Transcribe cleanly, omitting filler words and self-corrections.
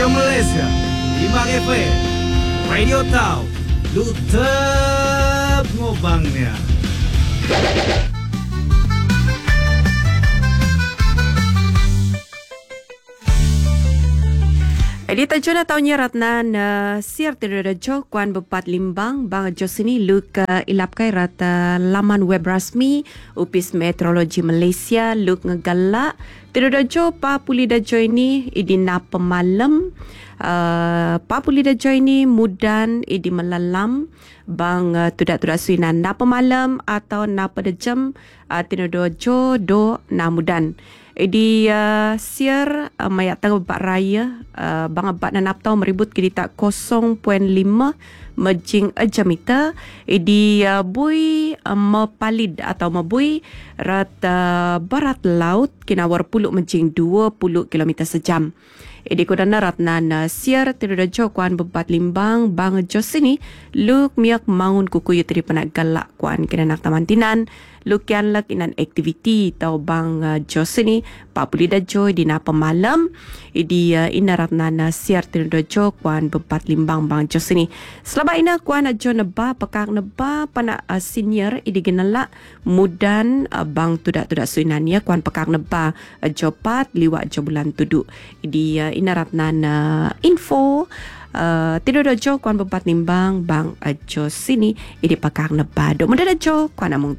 Radio Malaysia 5 FM Radio Tau lu ngobangnya. Edita Jona tahunnya Ratna siar tidak jo kuan bepat limbang bang jo sini luk ilapkai rata laman web rasmi Upis Meteorologi Malaysia luk ngegalak tidak jo pa puli da jo ini idina pemalam pa puli da jo ini mudan idi melalam bang tudak suinan na pemalam atau na pada jam tidak jo do na mudan. Di siar mayak tang bebat raya bang abat dan aptau meribut kita 0.5 mejing jamita di bui mepalid atau mebui rata barat laut kinawar puluk mejing 20 km sejam. Di kudana ratna siar tidak kuan bebat limbang bang jos sini luk miak maun kuku yutri penak galak kuan kena nak tamantinan lukian lak inan aktiviti tau bang jos sini papuli da joy di napa malam di ina ratna siar tidak kuan bebat limbang bang jos sini selama ina kuan jo neba pekak neba panak senior idi genala mudan bang tudak suinania kuan pekak neba jopat liwat jo bulan tudu di ina ratna info tidak jo kuan bebat limbang bang jo sini idi pekak neba do muda jo kuan amung